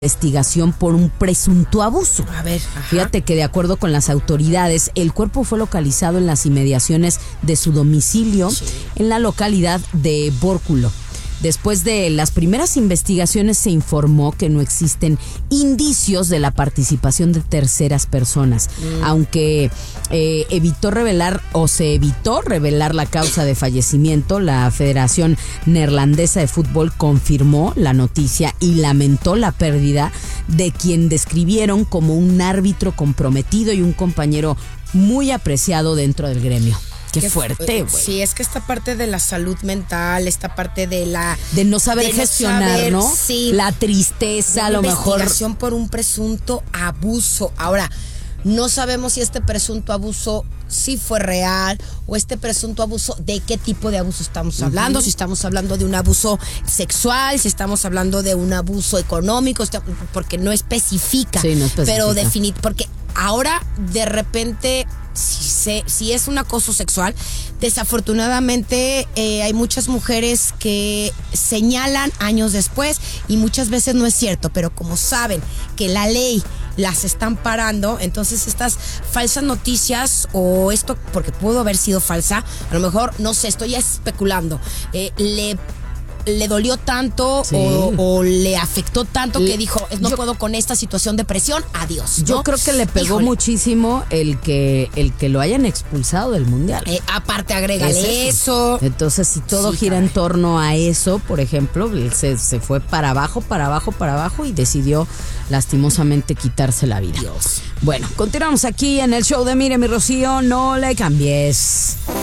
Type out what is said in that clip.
investigación por un presunto abuso. A ver, ajá. Fíjate que de acuerdo con las autoridades, el cuerpo fue localizado en las inmediaciones de su domicilio en la localidad de Bórculo. Después de las primeras investigaciones se informó que no existen indicios de la participación de terceras personas, aunque se evitó revelar la causa de fallecimiento. La Federación Neerlandesa de Fútbol confirmó la noticia y lamentó la pérdida de quien describieron como un árbitro comprometido y un compañero muy apreciado dentro del gremio. Qué fuerte, güey. Sí, es que esta parte de la salud mental, esta parte de no saber gestionar, ¿no? Sí. La tristeza, a lo mejor. Investigación por un presunto abuso. Ahora, no sabemos si este presunto abuso sí fue real o este presunto abuso, ¿de qué tipo de abuso estamos hablando? Si estamos hablando de un abuso sexual, si estamos hablando de un abuso económico, porque no especifica. Sí, no especifica. Pero porque ahora de repente, si es un acoso sexual, desafortunadamente hay muchas mujeres que señalan años después y muchas veces no es cierto, pero como saben que la ley las están parando, entonces estas falsas noticias o esto, porque pudo haber sido falsa, a lo mejor, no sé, estoy especulando, le dolió tanto o le afectó tanto que dijo, no puedo con esta situación de presión, adiós, ¿no? Yo creo que le pegó muchísimo el que lo hayan expulsado del mundial. Aparte, agrégale eso. Entonces, si todo gira en torno a eso, por ejemplo, se fue para abajo y decidió lastimosamente quitarse la vida. Dios. Bueno, continuamos aquí en el show de Mire mi Rocío, no le cambies.